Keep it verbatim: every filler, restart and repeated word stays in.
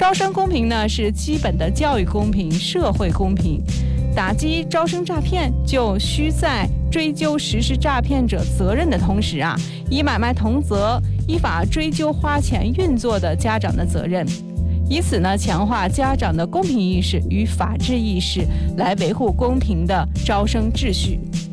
招生公平呢，是基本的教育公平、社会公平。打击招生诈骗，就需在追究实施诈骗者责任的同时啊，以买卖同责，依法追究花钱运作的家长的责任，以此呢强化家长的公平意识与法治意识，来维护公平的招生秩序。